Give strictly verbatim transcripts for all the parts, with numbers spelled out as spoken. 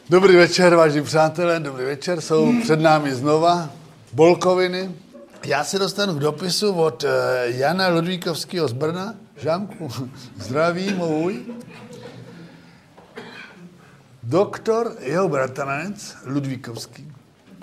Dobrý večer, vážení přátelé, dobrý večer, jsou před námi znova Bolkoviny. Já se dostanu k dopisu od Jana Ludvíkovského z Brna. Žámku, zdraví, můj. Doktor, jeho bratranec, Ludvíkovský,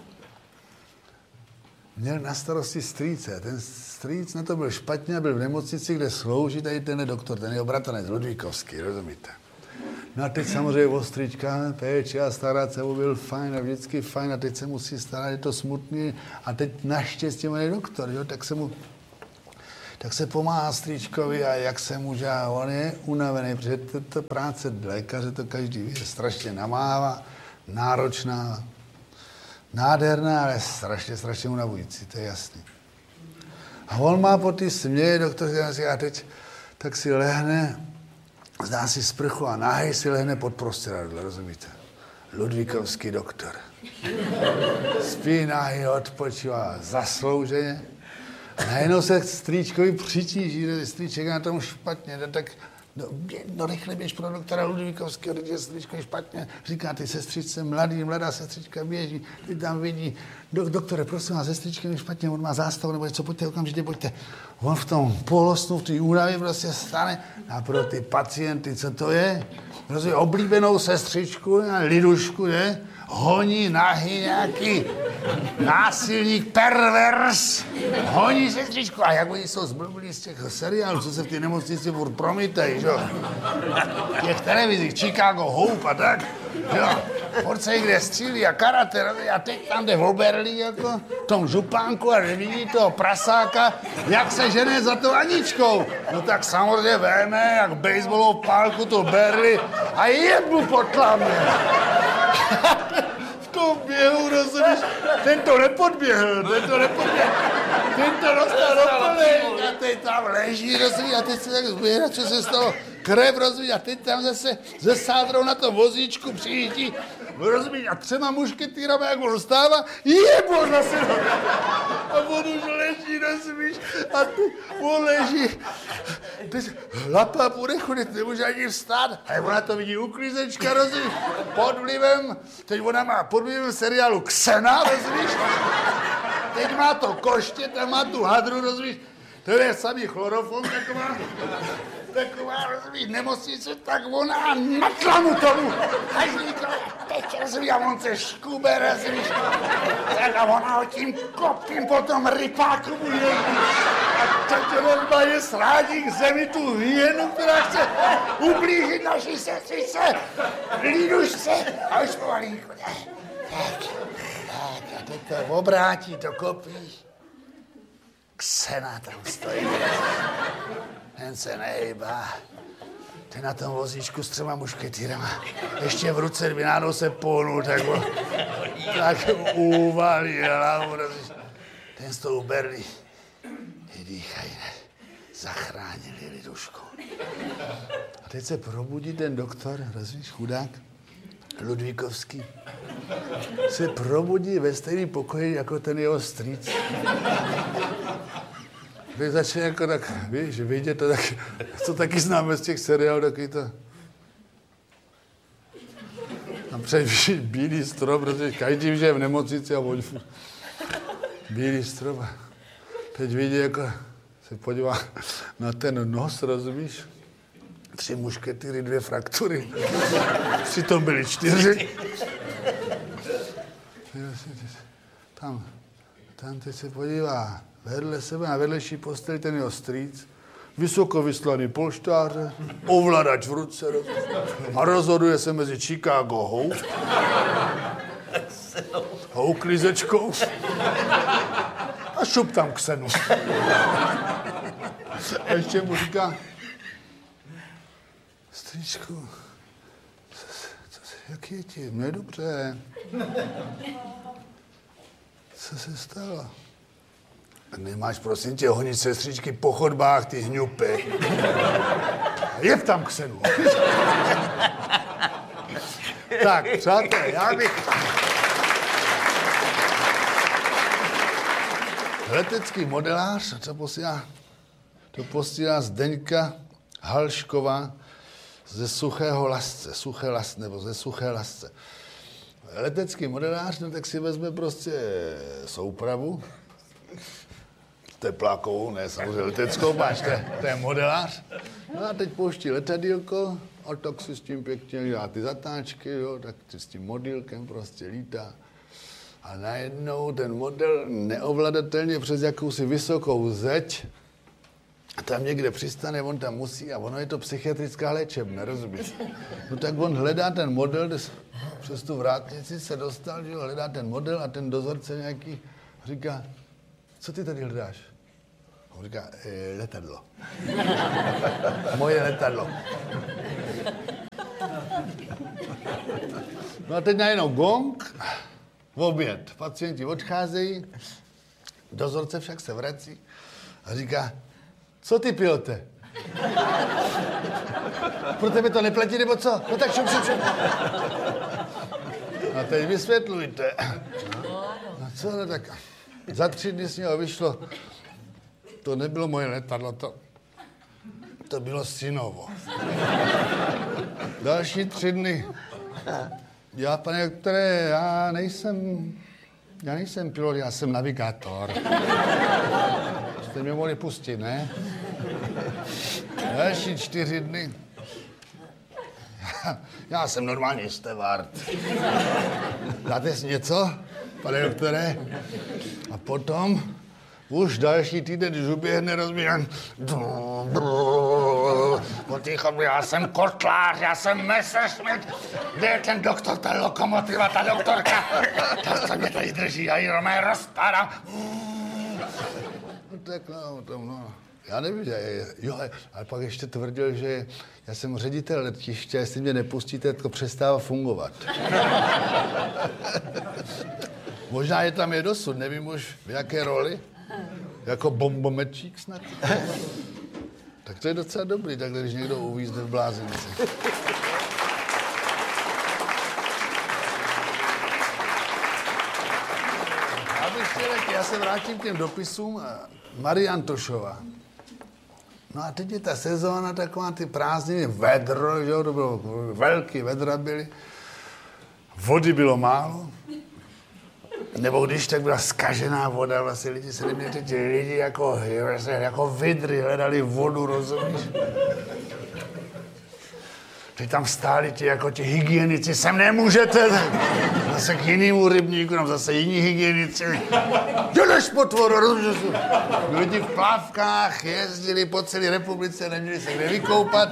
měl na starosti strýce. Ten strýc na to byl špatně, byl v nemocnici, kde slouží tady ten doktor, ten jeho bratranec, Ludvíkovský, rozumíte? No a teď samozřejmě ostrička, péče a starat se, byl fajn a vždycky fajn a teď se musí starat, je to smutný a teď naštěstí je doktor, jo, tak se mu, tak se pomáhá strýčkovi a jak se může, a on je unavený, protože to, to práce lékaře, to každý ví, je strašně namáhavá, náročná, nádherná, ale strašně, strašně unavující, to je jasný. A on má po ty směje, doktor a teď tak si lehne, zdá si sprchu a nahej si lehne pod prostěradlo, rozumíte? Ludvíkovský doktor. Spí nahý, odpočívá zaslouženě. Najednou se strýčkovi přitíží, že strýček je na tom špatně, no tak no, no rychle běž pro doktora Ludvíkovského, když je strýčko špatně. Říká, ty sestřičce, mladý, mladá sestřička běží, ty tam vidí. Do, doktore, prosím vás, sestřička je špatně, on má zástavu, nebo něco, pojďte, okamžitě pojďte. On v tom polosnu, v té únavě prostě stane a pro ty pacienty, co to je? Prostě oblíbenou sestřičku, lidušku, je? Honí nahý nějaký násilník, pervers, honí sestřičku. A jak oni jsou zblblí z těch seriálů, co se v té nemocnici furt promítají, že? V těch televizích, Chicago Hope a tak, jo. Furt se někde střílí a karate, a teď tam jde v oberlí, jako v tom župánku a vidí toho prasáka, jak se žene za tou Aničkou. No tak samozřejmě veme, jak baseballovou pálku tu berli a jednu potlamne. V tom běhu, rozumíš, ten to nepodběhl, ten to nepodběhl, ten to dostal do plnej a teď tam leží, rozumíš, a teď se tak zběhne, co se stalo, krev, rozumíš, a teď tam zase ze sádrou na tom vozíčku přijíždí, rozumíš, a třema mušketýrama, jak on vstává, jebo zase, a on už leží, rozumíš, a ty, on leží, teď hlapa bude chodit, nemůže ani vstát, a ona to vidí uklízečka, rozumíš, pod vlivem, teď ona má pod vlivem seriálu Ksena, rozumíš, teď má to koště, tam má tu hadru, rozumíš, to je samý chlorofon, taková, taková, rozumíš, nemocnice, tak ona na tlanu tomu, hajzlíka, teď, rozumíš, a on se škube, rozumíš, tak a ona ho tím kopím po tom rypáku bude, a teď normálně srádí k zemi tu hyenu, která chce ublížit naší sestřice, lídušce, a už pomalínku, tak, tak, a teď to obrátí, to kopí. Ksena tam stojí, ten se nehejbá, ten na tom vozíčku s třema mušketýrama, ještě v ruce dvinánou se pohnul, tak ho, tak uvalí hlavu, ten s tou berlí, dýchají, zachránili lidušku. A teď se probudí ten doktor, rozvíš, chudák, Ludvíkovský, se probudí ve stejný pokoji jako ten jeho strýc. Když začne jako tak, víš, vidět to tak, co taky známe z těch seriálů, taky to. Napřed bílý strop, protože každý že je v nemocnici a voň bílý strop. Teď vidí, jako se podívá na ten nos, rozumíš? Tři mušketýry, dvě fraktury. Přitom byly čtyři. Tam, tam teď se podívá vedle sebe, na vedlejší posteli ten jeho strýc, vysokovyslaný polštáře, ovladač v ruce a rozhoduje se mezi Chicago Hope a uklízečkou a šup tam Ksenu. A ještě mu říká, strýčku, co, co, jak je ti? Mně je dobře. Co se stalo? Nemáš, prosím tě, honit sestřičky po chodbách, ty hňupy. Jeb tam Ksenu. Tak, přátelé, já bych... Letecký modelář, to posílá, to posílá Zdeňka Halšková ze Suchého Lasce, Suché Lasce, nebo ze Suché Lasce. letecký modelář, no tak si vezme prostě soupravu, teplákovou, ne samozřejmě leteckou, máš, to, to je modelář. No a teď pouští letadýlko a tak si s tím pěkně dělá ty zatáčky, jo, tak s tím modýlkem prostě lítá. A najednou ten model neovladatelně přes jakousi vysokou zeď a tam někde přistane, on tam musí a ono je to psychiatrická léčebna, rozumíš? No tak on hledá ten model, přes tu vrátnici se dostal, že jo, hledá ten model a ten dozorce nějaký říká, co ty tady hledáš? On říká, e, letadlo. Moje letadlo. No a teď najednou gong, oběd. Pacienti odcházejí, dozorce však se vrací a říká, co ty, pilote? Pro tebe to neplatí, nebo co? No tak šup, šup, šup. No teď vysvětlujte. No co, no tak za tři dny z něho vyšlo, to nebylo moje letadlo, to, to bylo synovo. Další tři dny. Já, pane doktore, já nejsem, já nejsem pilot, já jsem navigátor. Jste mě mohli pustit, ne? Další čtyři dny. Já, já jsem normální stevard. Dáte si něco, pane doktore? A potom už další týden, když uběhne, rozbíhám. Poticho, já jsem kotlář, já jsem Messerschmitt. Kde je ten doktor, ta lokomotiva, ta doktorka? Ta, co mě tady drží, já ji normálně rozpadám. No tak no, tam no. Já nevím, že, jo, ale pak ještě tvrdil, že já jsem ředitel letiště, jestli mě nepustíte, to přestává fungovat. Možná je tam je dosud, nevím už v jaké roli. Jako bombomečík snad. Tak to je docela dobrý, takhle, když někdo uvízne v blázinci. Já se vrátím k těm dopisům. Marian Tošová. No a teď je ta sezóna taková, ty prázdniny, vedro, že jo, to bylo velký, vedra byly. Vody bylo málo. Nebo když tak byla zkažená voda, vlastně lidi se neměli teď lidi jako, jako vidry hledali vodu, rozumíš? Teď tam stáli ti jako ti hygienici, sem nemůžete, zase k jinému rybníku, tam zase jiní hygienici. Děleš potvoru, rozumíš? Lidi v plávkách jezdili po celé republice, neměli se kde vykoupat.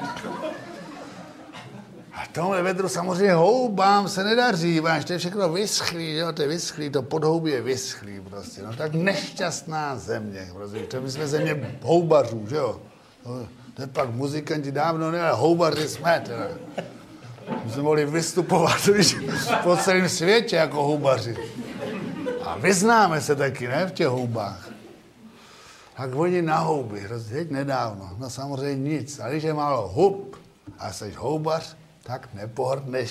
A tohle vedru samozřejmě houbám se nedaří, máš, to je všechno vyschlý, jo, to je vyschlý, to podhoubí je vyschlý prostě, no tak nešťastná země, prostě, to my jsme země houbařů, že jo. To je pak muzikanti dávno, ne, ale houbaři jsme, teda. My jsme mohli vystupovat víš, po celém světě jako houbaři. A vyznáme se taky, ne, v těch houbách. Tak oni na houby, teď nedávno, no samozřejmě nic, ale když je málo hub a jsi houbař, tak nepohrdneš.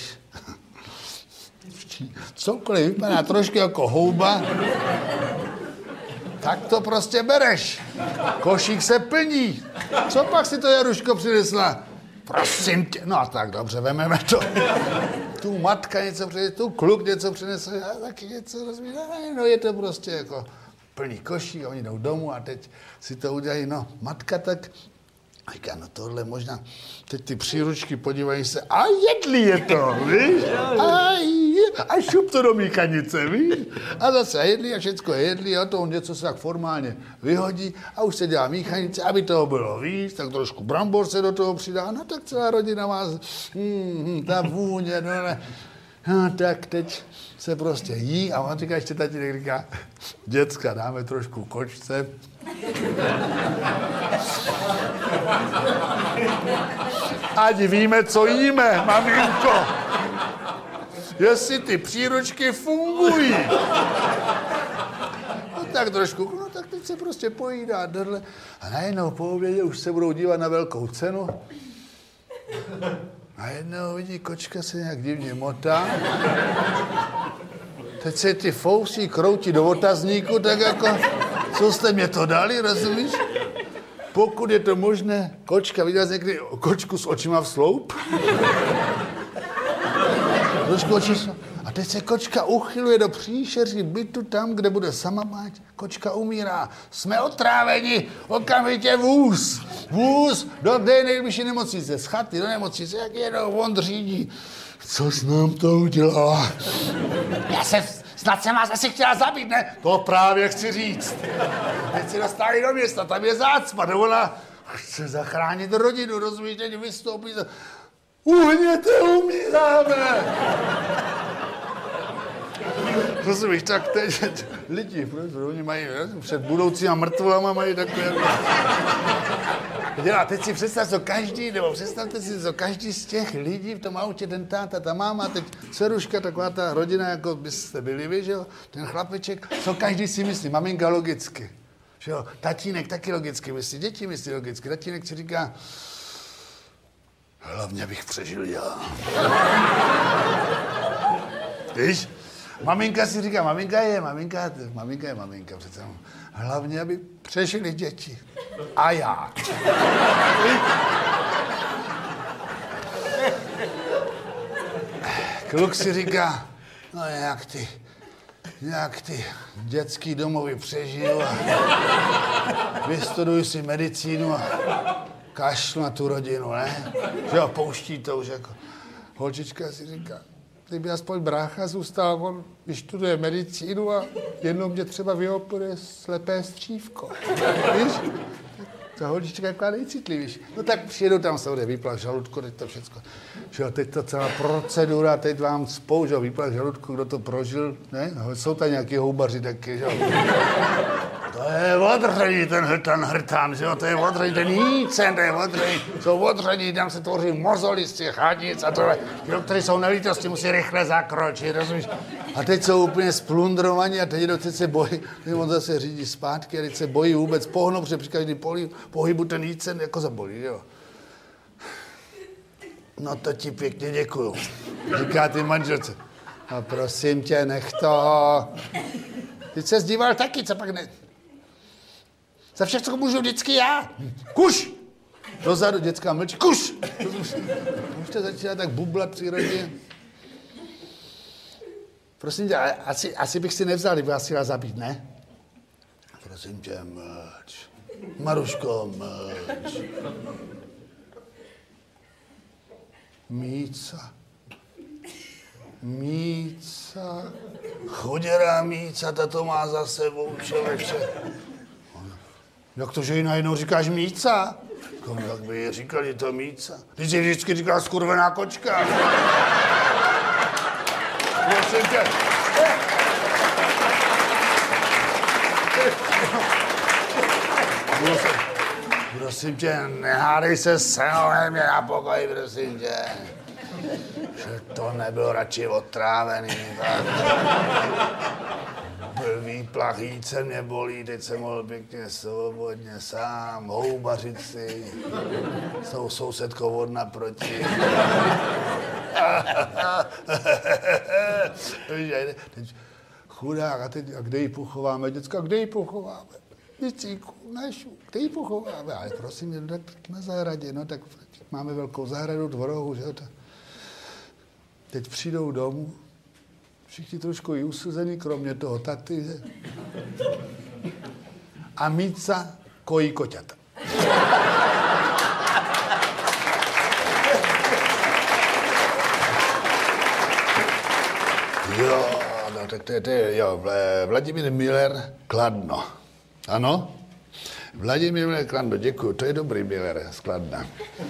Cokoliv vypadá trošku jako houba, tak to prostě bereš. Košík se plní. Co pak si to Jaruško přinesla? Prosím tě. No a tak dobře, vememe to. Tu matka něco přinesla, tu kluk něco přinesl, já taky něco rozumím. No je to prostě jako plný košík a oni jdou domů a teď si to udělají. No matka tak a říká, no tohle možná, teď ty příručky podívají se, a jedli je to, víš? A, a šup to do míchanice, víš? A zase jedli a všecko je jedli a to on něco se tak formálně vyhodí a už se dělá míchanice, aby toho bylo víc, tak trošku brambor se do toho přidá, no tak celá rodina má, hmm, ta vůně, no ne. No tak teď se prostě jí a on říká, ještě tatínek říká, děcka, dáme trošku kočce. Ať víme, co jíme, maminko. Jestli ty příručky fungují. No tak trošku, no tak teď se prostě pojídá dole. A najednou po obědě už se budou dívat na velkou cenu. Najednou vidí, kočka se nějak divně motá. Teď se ty fousí kroutí do otazníku, tak jako, co jste mě to dali, rozumíš? Pokud je to možné, kočka, viděla jsi někdy kočku s očima v sloup? Trošku oči, a teď se kočka uchyluje do příšeří bytu tam, kde bude sama mať. Kočka umírá. Jsme otráveni, okamžitě vůz. Vůz do té nejbližší nemocnice. Z chaty do nemocnice, jak jedou, on řídí. Co jsi nám to udělala? Já jsem, snad jsem vás asi chtěla zabít, ne? To právě chci říct. Teď si dostali do města, tam je zácpa, nebo ona chce zachránit rodinu, rozumíš, teď vystoupí. Uhněte, umíráme! Rozumíš, tak teď lidi, protože oni mají, před budoucíma mrtvolama mají takové... A teď si představ, co každý, nebo představte si, co každý z těch lidí v tom autě, ten táta, ta máma, teď dceruška, taková ta rodina, jako byste byli vy, že jo, ten chlapeček, co každý si myslí, maminka logicky, že jo, tatínek taky logicky myslí, děti myslí logicky, tatínek si říká, hlavně bych přežil já. Víš? Maminka si říká, maminka je, maminka, maminka je maminka přece. Hlavně, aby přežili děti. A já. Kluk si říká, no jak ty, jak ty dětský domovy přežiju a vystuduj si medicínu a kašlu na tu rodinu, ne? Že jo, pouští to už jako. Holčička si říká, kdyby aspoň brácha zůstal, on vyštuduje medicínu a jednou mě třeba vyoperuje slepé střívko. Víš? Ta holčička je taková nejcitlivější. No tak přijedou tam samozřejmě výplach žaludku, teď to všecko. Že jo, teď to celá procedura, teď vám spou, že jo, výplach žaludku, kdo to prožil, ne? Jsou tam nějaký houbaři taky, že jo. To je odření, ten hrtan, hrtan, že jo, to je odření, ten jícen, to je odření, jsou odření, tam se tvoří mozoly z těch chádnic a tohle. Ti doktory jsou nelítosti, musí rychle zakročit, rozumíš? A teď jsou úplně splundrovaní a teď teď se bojí, teď on zase řídí zpátky a teď se bojí vůbec pohnout, protože při každém pohybu ten jícen jako zabolí, jo. No to ti pěkně děkuju, říká ty manželce. No prosím tě, nech to. Teď se zdíval taky, co pak ne... Za všechno můžu vždycky já. Kuš! Dozadu dětská mlčí. Kuš! Už to začíná tak bublat přírodě. Prosím tě, asi, asi bych si nevzal, kdyby vás chtěla zabít, ne? Prosím tě, mlč. Maruško, mlč. Míca. Míca. Choděrá Míca, ta to má za sebou, člověče. Jak to, že jí najednou říkáš Míca? Komu, jak by jí říkali, to Míca? Ty jsi vždycky říkala skurvená kočka. Prosím tě. Prosím, prosím tě, nehádej se s Senohem, mě na pokoji, prosím tě. Že to nebyl radši otrávený. Blbý plachýce mě bolí, teď jsem mohl pěkně svobodně sám houbařit si s tou sousedkou od naproti. Chudák, a teď, a kde ji pochováme, děcka, kde ji pochováme? Děcíku, našu, kde ji pochováme? Ale prosím, tak na zahradě, no tak máme velkou zahradu, dvorohu, že jo? Teď přijdou domů, všichni trošku i usuzený, kromě toho taty. Že? A Míca kojí koťata. Jo, no tak to je, to je, jo, Vladimír Miller, Kladno. Ano? Vladimír Miller, Kladno, děkuju, to je dobrý Miller z Kladna.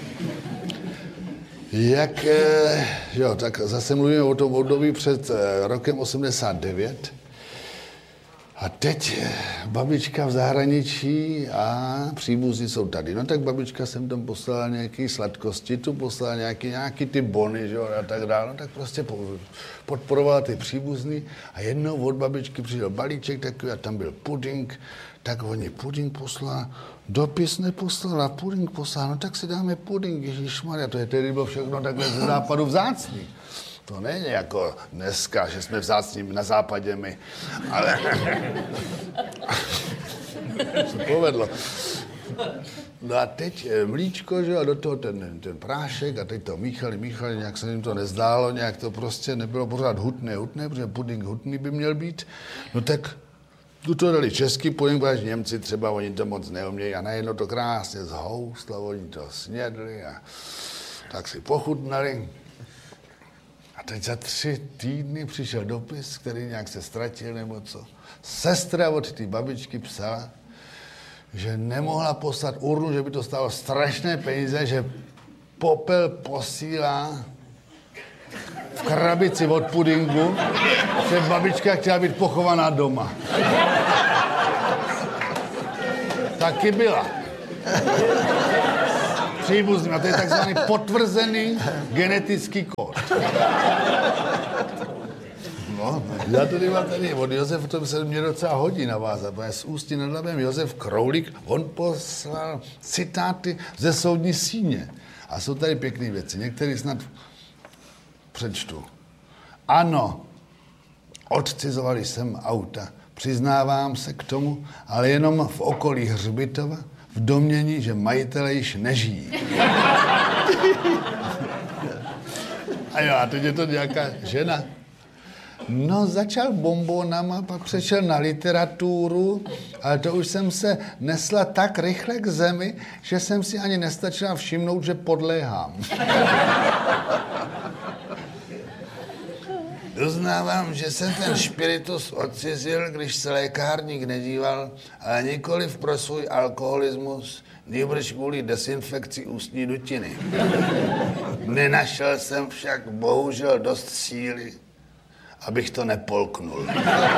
Jak, jo, tak zase mluvíme o tom období před rokem osmdesát devět. A teď babička v zahraničí a příbuzní jsou tady. No tak babička jsem tam poslala nějaké sladkosti, tu poslala nějaký, nějaký ty bony, že jo, a tak dále. No tak prostě podporovala ty příbuzný a jednou od babičky přišel balíček takový a tam byl puding, tak oni puding poslala, dopis neposlala, puding poslala, no tak si dáme puding, ježišmarja, to je tedy bylo všechno takhle ze západu vzácný. To není jako dneska, že jsme vzácní na západě my, ale se povedlo. No a teď mlíčko, že a do toho ten, ten prášek a teď to míchali, míchali, nějak se jim to nezdálo, nějak to prostě nebylo pořád hutné, hutné, protože puding hutný by měl být. No tak tu to dali český puding, protože Němci třeba, oni to moc neumějí a najednou to krásně zhoustlo, oni to snědli a tak si pochutnali. A teď za tři týdny přišel dopis, který nějak se ztratil nebo co. Sestra od té babičky psala, že nemohla poslat urnu, že by to stálo strašné peníze, že popel posílá v krabici od pudingu, že babička chtěla být pochovaná doma. Taky byla. Příbuzný, a to je takzvaný potvrzený genetický kód. No, já tady mám tady od Josef, to se mě docela hodí navázat, protože s Ústí nad Labem Josef Kroulík, on poslal citáty ze soudní síně. A jsou tady pěkné věci, některé snad přečtu. Ano, odcizovali jsem auta, přiznávám se k tomu, ale jenom v okolí hřbitova, v domnění, že majitelé již nežijí. A jo, a teď je to nějaká žena. No, začal bombonama, pak přešel na literaturu, ale to už jsem se nesla tak rychle k zemi, že jsem si ani nestačila všimnout, že podléhám. Doznávám, že jsem ten špiritus odcizil, když se lékárník nedíval, ale nikoliv pro svůj alkoholismus, nýbrž kvůli desinfekci ústní dutiny. Nenašel jsem však bohužel dost síly, abych to nepolknul.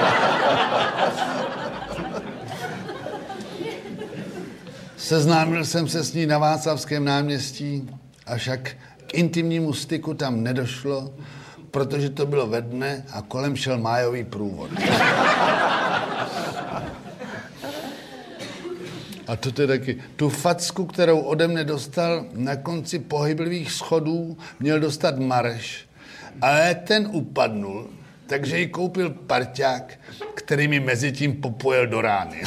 Seznámil jsem se s ní na Václavském náměstí, avšak k intimnímu styku tam nedošlo, protože to bylo ve dne a kolem šel májový průvod. A to je taky. Tu facku, kterou ode mne dostal na konci pohyblivých schodů, měl dostat Mareš. Ale ten upadnul, takže ji koupil parťák, který mi mezi tím popojil do rány.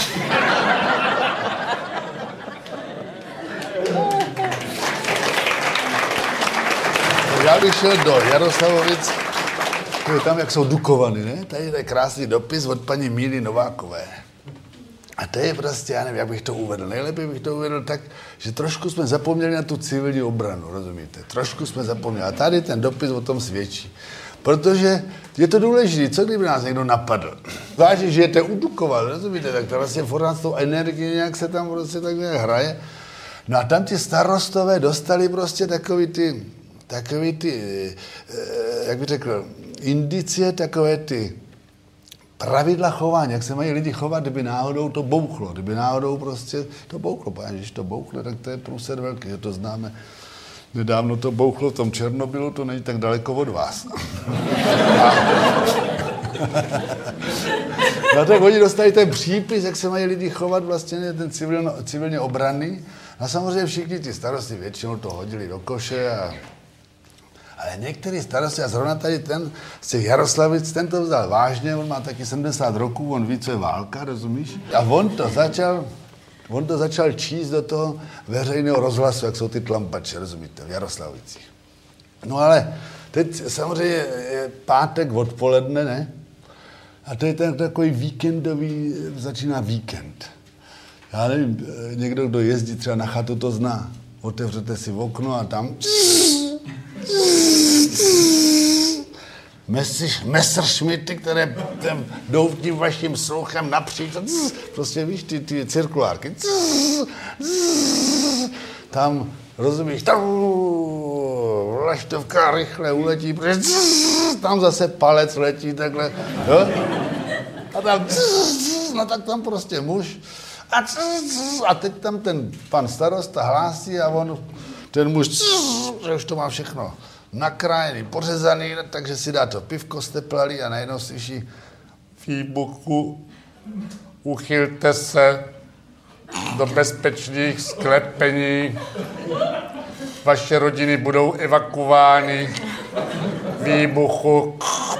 Já bych šel do Jaroslavovic, to je tam, jak jsou Dukovany, ne? Tady je krásný dopis od paní Míly Novákové. A to je prostě, já nevím, jak bych to uvedl. Nejlépe bych to uvedl tak, že trošku jsme zapomněli na tu civilní obranu, rozumíte? Trošku jsme zapomněli. A tady ten dopis o tom svědčí. Protože je to důležité, co kdyby nás někdo napadl. Vážně, že žijete u Dukovan, rozumíte? Tak to vlastně furt s tou energií nějak se tam prostě tak nějak hraje. No a tam ti starostové dostali prostě takový ty, takový ty, jak bych řekl, indicie, takové ty pravidla chování, jak se mají lidi chovat, kdyby náhodou to bouchlo, kdyby náhodou prostě to bouchlo. Protože když to bouchlo, tak to je průser velký, že to známe. Nedávno to bouchlo v tom Černobylu, to není tak daleko od vás. A... No tak oni dostali ten přípis, jak se mají lidi chovat, vlastně ten civilno, civilně obranný. A samozřejmě všichni ti starosti většinou to hodili do koše. A... Ale některý starosti, a zrovna tady ten z těch Jaroslavic, ten to vzal vážně, on má taky sedmdesát roků, on ví, co je válka, rozumíš? A on to začal... On to začal číst do toho veřejného rozhlasu, jak jsou ty tlampače, rozumíte, v Jaroslavicích. No ale teď samozřejmě je pátek odpoledne, ne? A to je ten takový víkendový, začíná víkend. Já nevím, někdo, kdo jezdí třeba na chatu, to zná. Otevřete si v okno a tam... Messerschmitty, které jdou tím vaším sluchem napříč, prostě víš, ty, ty cirkulárky. Tam, rozumíš, tam vlaštovka rychle uletí, protože tam zase palec letí takhle, jo? A tam, no tak tam prostě muž. A, a teď tam ten pan starosta hlásí a on, ten muž, že už to má všechno nakrájený, pořezaný, takže si dá to pivko steplalý a najednou slyší výbuchu, uchylte se do bezpečných sklepení, vaše rodiny budou evakuovány, výbuchu,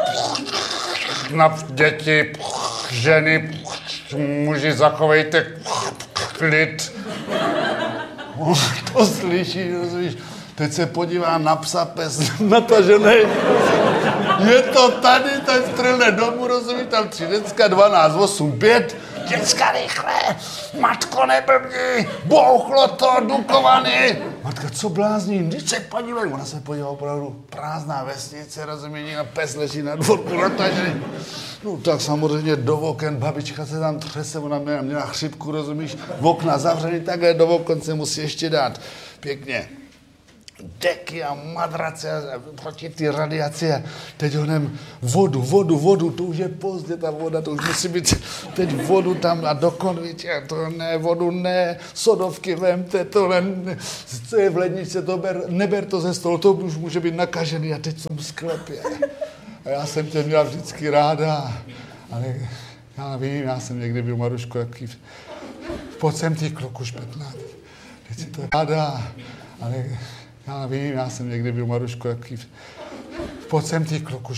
na děti, ženy, muži, zachovejte klid, On to slyší, rozumíš? Teď se podívá na psa, pes natažený. Je to tady, ten střelne domů, rozumíš? Tam tři děcka, dvanáct, osm, pět. Děcka, rychle! Matko, neblbni! Bouchlo to, dukovaný! Matka, co blázní? Když se podívej. Ona se podívá opravdu prázdná vesnice, rozumíš? A pes leží na dvorku natažený. No tak samozřejmě do oken, babička se tam třese, ona měla, měla chřipku, rozumíš? V okna zavřený, takhle do okon se musí ještě dát. Pěkně. Deky a madrace a proti ty radiace. Teď honem vodu, vodu, vodu, to už je pozdě, ta voda, to už musí být teď vodu tam a do konviče, to ne, vodu ne, sodovky vemte, to ne, co je v ledničce, to ber, neber to ze stolu, to už může být nakažený a teď jsem v sklepě. A já jsem tě měla vždycky ráda, ale já vím, já jsem někdy byl, Maruško, jaký, pojď sem ty kluku špetná, teď si to ráda, ale já vím, já jsem někdy byl, Maruško, jaký, pojď sem ty kluku